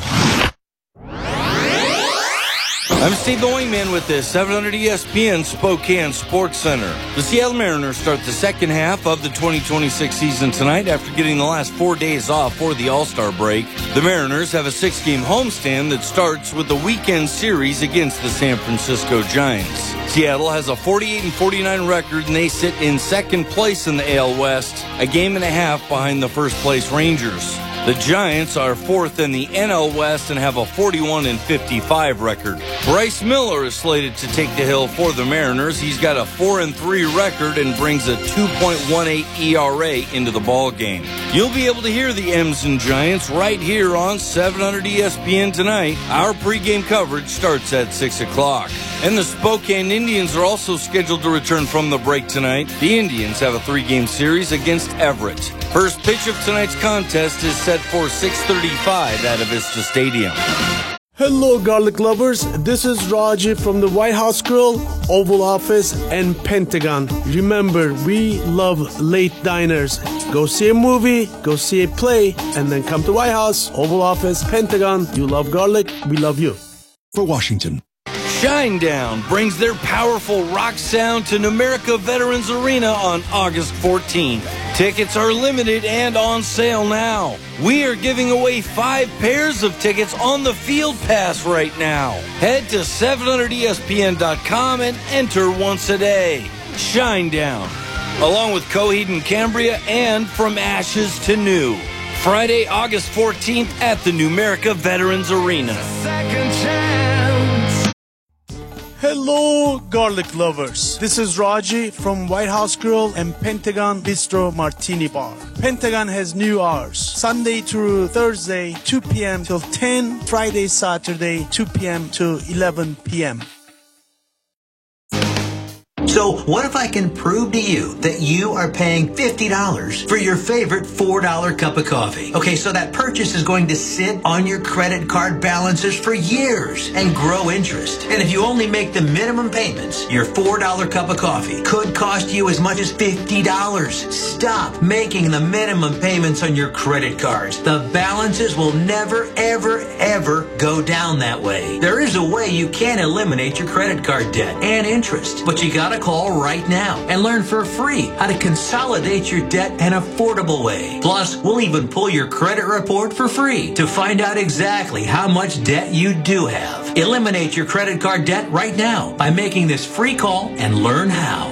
I'm Steve the Wingman with the 700 ESPN Spokane Sports Center. The Seattle Mariners start the second half of the 2026 season tonight after getting the last 4 days off for the All-Star break. The Mariners have a 6-game homestand that starts with the weekend series against the San Francisco Giants. Seattle has a 48-49 record, and they sit in second place in the AL West, a game and a half behind the first-place Rangers. The Giants are 4th in the NL West and have a 41-55 record. Bryce Miller is slated to take the hill for the Mariners. He's got a 4-3 record and brings a 2.18 ERA into the ballgame. You'll be able to hear the M's and Giants right here on 700 ESPN tonight. Our pregame coverage starts at 6 o'clock. And the Spokane Indians are also scheduled to return from the break tonight. The Indians have a 3-game series against Everett. First pitch of tonight's contest is set for 6:35 at Avista Stadium. Hello, garlic lovers. This is Raji from the White House Grill, Oval Office, and Pentagon. Remember, we love late diners. Go see a movie, go see a play, and then come to White House, Oval Office, Pentagon. You love garlic, we love you. For Washington. Shinedown brings their powerful rock sound to Numerica Veterans Arena on August 14th. Tickets are limited and on sale now. We are giving away 5 pairs of tickets on the Field Pass right now. Head to 700ESPN.com and enter once a day. Shinedown, along with Coheed and Cambria and From Ashes to New. Friday, August 14th at the Numerica Veterans Arena. Second chance. Hello, garlic lovers. This is Raji from White House Grill and Pentagon Bistro Martini Bar. Pentagon has new hours. Sunday through Thursday, 2 p.m. till 10. Friday, Saturday, 2 p.m. to 11 p.m. So what if I can prove to you that you are paying $50 for your favorite $4 cup of coffee? Okay, so that purchase is going to sit on your credit card balances for years and grow interest. And if you only make the minimum payments, your $4 cup of coffee could cost you as much as $50. Stop making the minimum payments on your credit cards. The balances will never, ever, ever go down that way. There is a way you can eliminate your credit card debt and interest, but you gotta call right now and learn for free how to consolidate your debt an affordable way. Plus, we'll even pull your credit report for free to find out exactly how much debt you do have. Eliminate your credit card debt right now by making this free call and learn how.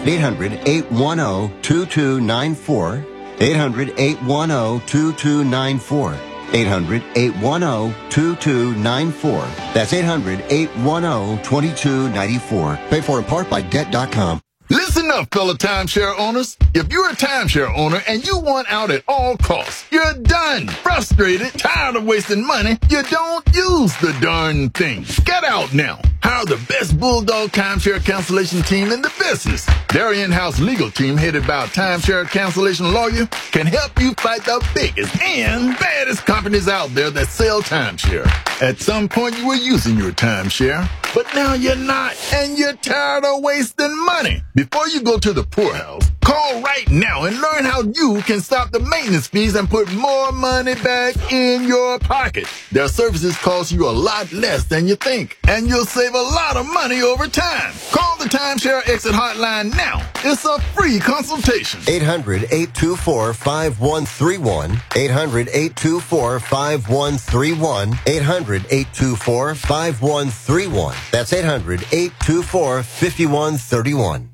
800-810-2294. 800-810-2294. 800-810-2294. That's 800-810-2294. Paid for in part by Debt.com. Listen up, fellow timeshare owners. If you're a timeshare owner and you want out at all costs, you're done. Frustrated, tired of wasting money, you don't use the darn thing. Get out now. Hire the best Bulldog timeshare cancellation team in the business. Their in-house legal team, headed by a timeshare cancellation lawyer, can help you fight the biggest and baddest companies out there that sell timeshare. At some point, you were using your timeshare, but now you're not, and you're tired of wasting money. Before you go to the poorhouse, Call right now and learn how you can stop the maintenance fees and put more money back in your pocket. Their services cost you a lot less than you think, and you'll save a lot of money over time. Call the Timeshare Exit Hotline now. It's a free consultation. 800-824-5131. 800-824-5131. 800-824-5131. That's 800-824-5131.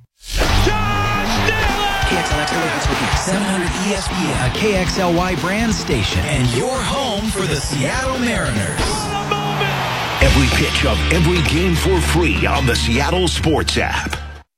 KXLX 700 ESPN, a KXLY brand station, and your home for the Seattle Mariners. Every pitch of every game for free on the Seattle Sports app.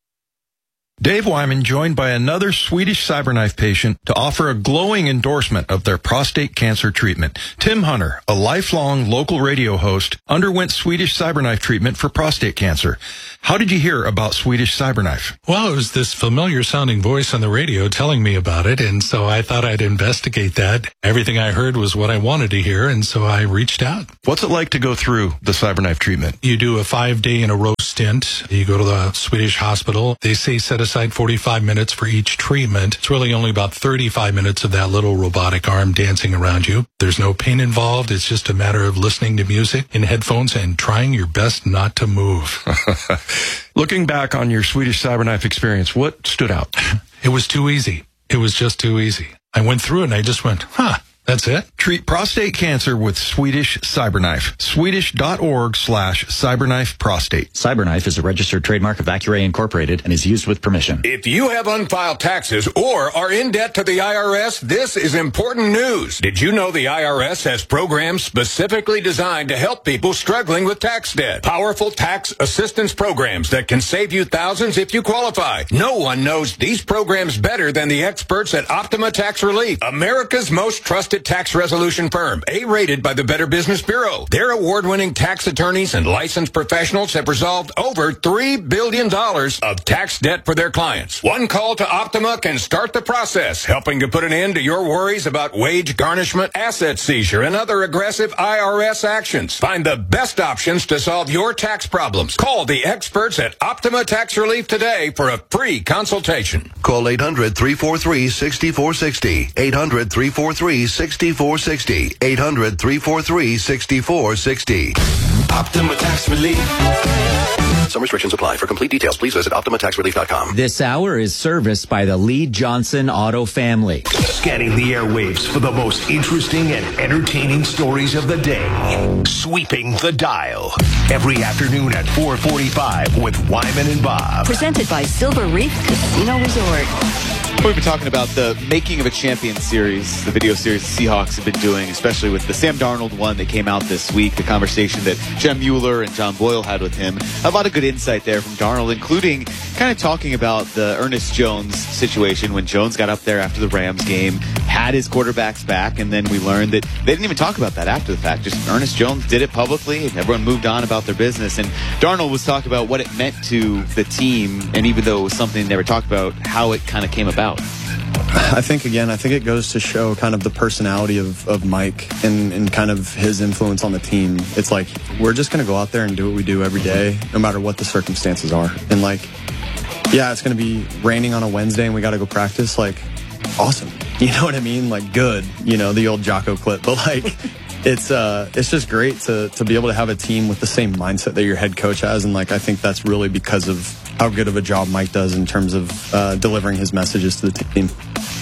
Dave Wyman joined by another Swedish CyberKnife patient to offer a glowing endorsement of their prostate cancer treatment. Tim Hunter, a lifelong local radio host, underwent Swedish CyberKnife treatment for prostate cancer. How did you hear about Swedish CyberKnife? Well, it was this familiar-sounding voice on the radio telling me about it, and so I thought I'd investigate that. Everything I heard was what I wanted to hear, and so I reached out. What's it like to go through the CyberKnife treatment? You do a 5-day-in-a-row stint. You go to the Swedish hospital. They say set aside 45 minutes for each treatment. It's really only about 35 minutes of that little robotic arm dancing around you. There's no pain involved. It's just a matter of listening to music in headphones and trying your best not to move. Looking back on your Swedish CyberKnife experience, what stood out? It was too easy. It was just too easy. I went through it and I just went, that's it. Treat prostate cancer with Swedish CyberKnife. Swedish.org/CyberKnife prostate. CyberKnife is a registered trademark of Accuray Incorporated and is used with permission. If you have unfiled taxes or are in debt to the IRS, this is important news. Did you know the IRS has programs specifically designed to help people struggling with tax debt? Powerful tax assistance programs that can save you thousands if you qualify. No one knows these programs better than the experts at Optima Tax Relief, America's most trusted tax resolution firm, A-rated by the Better Business Bureau. Their award-winning tax attorneys and licensed professionals have resolved over $3 billion of tax debt for their clients. One call to Optima can start the process, helping to put an end to your worries about wage garnishment, asset seizure, and other aggressive IRS actions. Find the best options to solve your tax problems. Call the experts at Optima Tax Relief today for a free consultation. Call 800-343-6460. 800-343-6460. 800-343-6460. Optima Tax Relief. Some restrictions apply. For complete details, please visit OptimaTaxRelief.com. This hour is serviced by the Lee Johnson Auto family. Scanning the airwaves for the most interesting and entertaining stories of the day. Sweeping the dial. Every afternoon at 4:45 with Wyman and Bob. Presented by Silver Reef Casino Resort. We've been talking about the making of a champion series, the video series the Seahawks have been doing, especially with the Sam Darnold one that came out this week, the conversation that Jem Mueller and John Boyle had with him. A lot of good insight there from Darnold, including kind of talking about the Ernest Jones situation when Jones got up there after the Rams game, had his quarterbacks back, and then we learned that they didn't even talk about that after the fact. Just Ernest Jones did it publicly, and everyone moved on about their business. And Darnold was talking about what it meant to the team, and even though it was something they never talked about, how it kind of came about. I think it goes to show kind of the personality of Mike and kind of his influence on the team. It's like, we're just going to go out there and do what we do every day, no matter what the circumstances are. And like, yeah, it's going to be raining on a Wednesday and we got to go practice. Like, awesome. You know what I mean? Like, good, the old Jocko clip, but like, it's just great to be able to have a team with the same mindset that your head coach has. And like, I think that's really because of how good of a job Mike does in terms of delivering his messages to the team.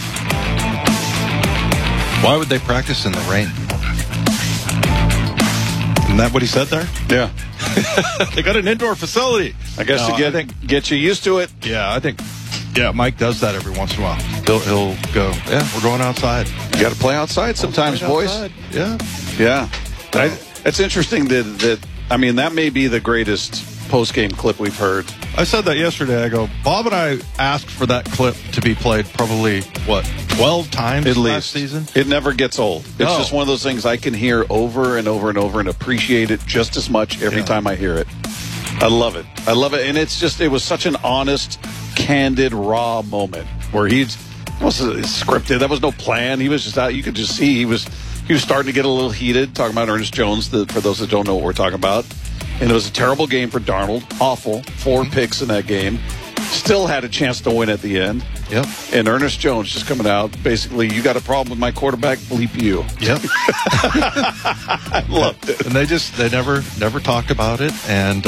Why would they practice in the rain? Isn't that what he said there? Yeah. They got an indoor facility. I guess to get you used to it. Yeah, I think Mike does that every once in a while. He'll go, we're going outside. You got to play outside sometimes, boys. Outside. Yeah. Yeah. It's interesting that that may be the greatest post-game clip we've heard. I said that yesterday. I go, Bob and I asked for that clip to be played probably, 12 times at least last season? It never gets old. It's just one of those things I can hear over and over and over and appreciate it just as much every time I hear it. I love it. And it was such an honest, candid, raw moment where it wasn't scripted. That was no plan. He was just out. You could just see he was starting to get a little heated, talking about Ernest Jones, for those that don't know what we're talking about. And it was a terrible game for Darnold. Awful. 4 picks in that game. Still had a chance to win at the end. Yep. And Ernest Jones just coming out, basically, you got a problem with my quarterback, bleep you. Yep. I loved it. And they never talked about it. And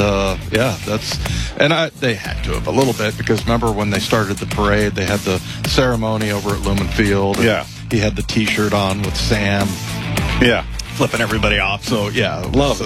they had to have a little bit, because remember when they started the parade, they had the ceremony over at Lumen Field. Yeah. He had the T-shirt on with Sam. Yeah. Flipping everybody off. So yeah,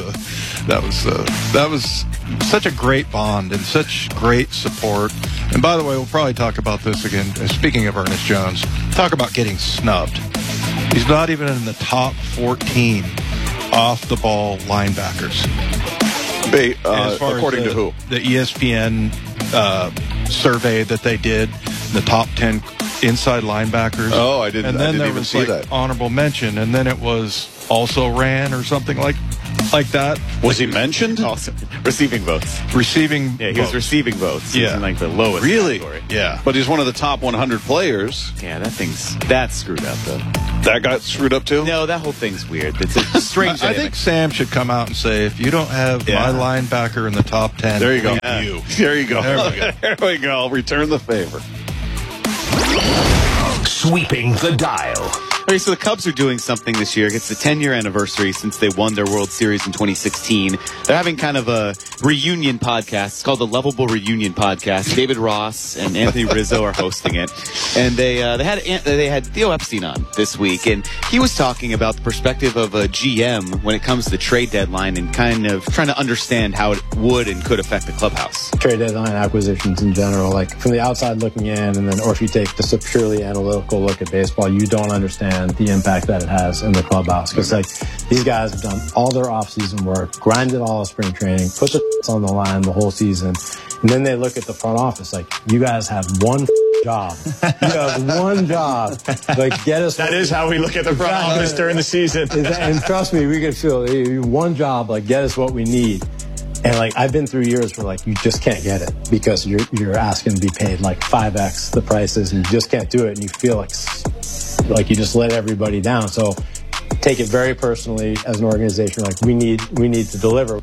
that was such a great bond and such great support. And by the way, we'll probably talk about this again. Speaking of Ernest Jones, talk about getting snubbed. He's not even in the top 14 off the ball linebackers. According to who? The ESPN survey that they did, the top 10 inside linebackers. Oh, I didn't. And then I didn't there even was see like that. Honorable mention, and then it was also ran or something like that. Was he mentioned? Also, receiving votes. Receiving. Yeah, he was receiving votes. He was in like the lowest category. Yeah. But he's one of the top 100 players. Yeah, that's screwed up though. That got screwed up too? No, that whole thing's weird. It's a strange. I think Sam should come out and say, if you don't have my linebacker in the top 10, there you go. There you go. There we go. I'll return the favor. Sweeping the dial. Okay, so the Cubs are doing something this year. It's the 10-year anniversary since they won their World Series in 2016. They're having kind of a reunion podcast. It's called the Lovable Reunion Podcast. David Ross and Anthony Rizzo are hosting it, and they had Theo Epstein on this week, and he was talking about the perspective of a GM when it comes to the trade deadline and kind of trying to understand how it would and could affect the clubhouse. Trade deadline acquisitions in general, like from the outside looking in, and then or if you take just a purely analytical look at baseball, you don't understand the impact that it has in the clubhouse, because like these guys have done all their off-season work, grinded all of spring training, put the on the line the whole season, and then they look at the front office like, you guys have one job. You have one job. Like, get us. That is how we look at the front office during the season. And trust me, we can feel one job. Like, get us what we need. And like, I've been through years where like you just can't get it because you're asking to be paid like 5x the prices, and you just can't do it, and you feel like you just let everybody down. So take it very personally as an organization. Like, we need to deliver.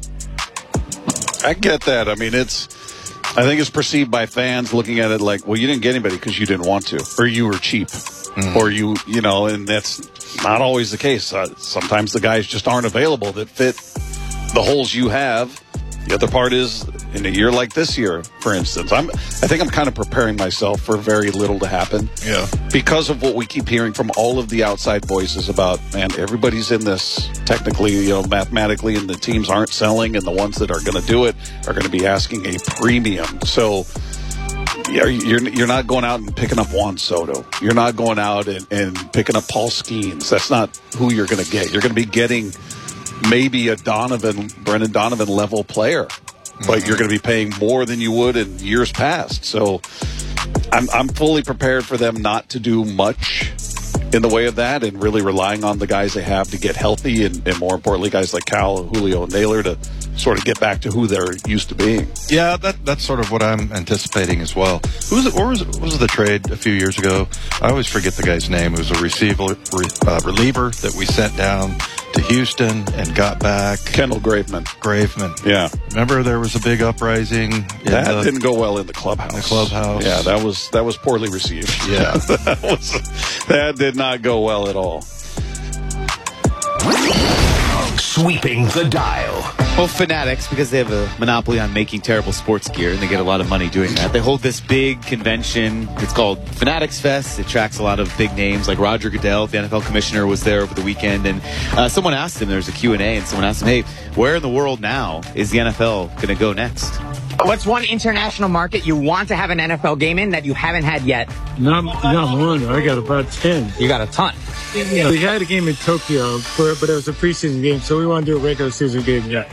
I get that. I mean, I think it's perceived by fans looking at it like, well, you didn't get anybody because you didn't want to, or you were cheap, or you know, and that's not always the case. Sometimes the guys just aren't available that fit the holes you have. The other part is, in a year like this year, for instance, I think I'm kind of preparing myself for very little to happen. Yeah. Because of what we keep hearing from all of the outside voices about, man, everybody's in this technically, you know, mathematically, and the teams aren't selling, and the ones that are going to do it are going to be asking a premium. So you're not going out and picking up Juan Soto. You're not going out and picking up Paul Skeens. That's not who you're going to get. You're going to be getting maybe a Brendan Donovan level player, but you're going to be paying more than you would in years past. So I'm fully prepared for them not to do much in the way of that, and really relying on the guys they have to get healthy, and more importantly, guys like Cal, Julio, and Naylor to sort of get back to who they're used to being. Yeah, that's sort of what I'm anticipating as well. What was the trade a few years ago? I always forget the guy's name. It was a reliever that we sent down to Houston and got back. Kendall Graveman. Yeah. Remember there was a big uprising? That didn't go well in the clubhouse. Yeah, that was poorly received. Yeah. that did not go well at all. Sweeping the dial. Well, Fanatics, because they have a monopoly on making terrible sports gear, and they get a lot of money doing that, they hold this big convention. It's called Fanatics Fest. It attracts a lot of big names, like Roger Goodell, the NFL commissioner, was there over the weekend. And someone asked him, there was a Q&A, and someone asked him, hey, where in the world now is the NFL going to go next? What's one international market you want to have an NFL game in that you haven't had yet? Not one. I got about 10. You got a ton. Yeah. We had a game in Tokyo, but it was a preseason game, so we want to do a regular season game. Yeah.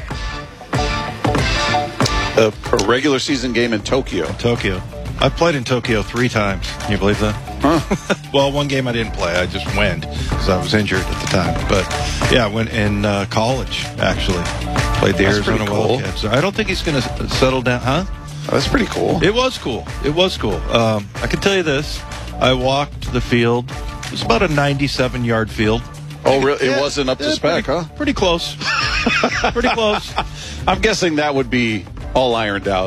A regular season game in Tokyo. I've played in Tokyo 3 times. Can you believe that? Huh? Well, one game I didn't play. I just went because I was injured at the time. But yeah, I went in college, actually. Played the Arizona Wildcats. I don't think he's going to settle down. Huh? That's pretty cool. It was cool. I can tell you this. I walked the field. It was about a 97-yard field. Oh, really? It wasn't up to spec, huh? Pretty close. Pretty close. I'm guessing that would be all ironed out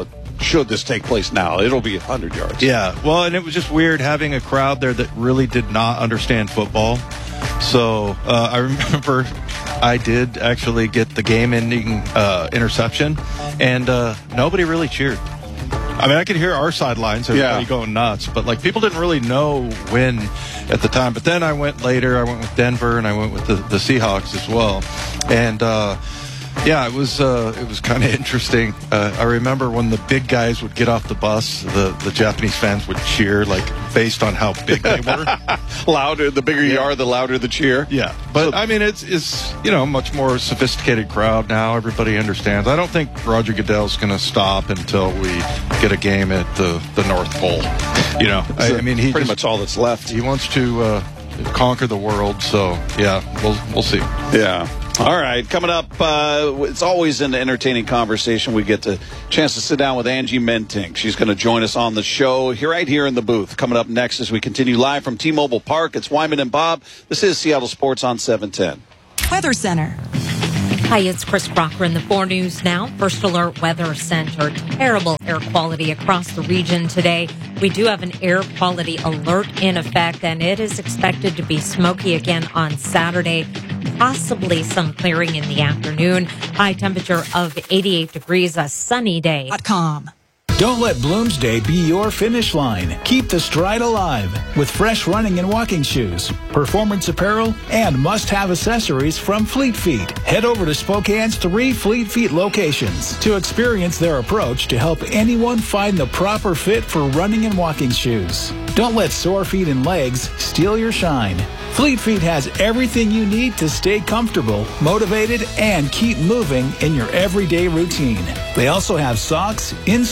should this take place now. It'll be 100 yards. Yeah, well, and it was just weird having a crowd there that really did not understand football. So I remember I did actually get the game-ending interception, and nobody really cheered. I mean, I could hear our sidelines, everybody going nuts, but like people didn't really know when at the time. But then I went later. I went with Denver, and I went with the Seahawks as well. And yeah, it was kind of interesting. I remember when the big guys would get off the bus, the Japanese fans would cheer, like based on how big they were. Louder, the bigger you are, the louder the cheer. Yeah, but I mean, it's much more sophisticated crowd now. Everybody understands. I don't think Roger Goodell's going to stop until we get a game at the North Pole. I mean, he pretty much all that's left. He wants to conquer the world. So yeah, we'll see. Yeah. All right, coming up, it's always an entertaining conversation. We get the chance to sit down with Angie Mentink. She's going to join us on the show right here in the booth. Coming up next as we continue live from T-Mobile Park, it's Wyman and Bob. This is Seattle Sports on 710. Weather Center. Hi, it's Chris Crocker in the 4 News Now. First Alert Weather Center. Terrible air quality across the region today. We do have an air quality alert in effect, and it is expected to be smoky again on Saturday. Possibly some clearing in the afternoon. High temperature of 88 degrees, a sunny day. Don't let Bloomsday be your finish line. Keep the stride alive with fresh running and walking shoes, performance apparel, and must-have accessories from Fleet Feet. Head over to Spokane's 3 Fleet Feet locations to experience their approach to help anyone find the proper fit for running and walking shoes. Don't let sore feet and legs steal your shine. Fleet Feet has everything you need to stay comfortable, motivated, and keep moving in your everyday routine. They also have socks,